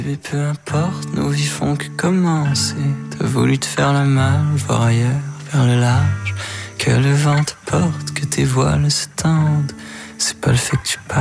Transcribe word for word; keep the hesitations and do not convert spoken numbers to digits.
Et peu importe, nos vies font que commencer. T'as voulu te faire le mal, voir ailleurs, vers le large. Que le vent te porte, que tes voiles se tendent. C'est pas le fait que tu parles.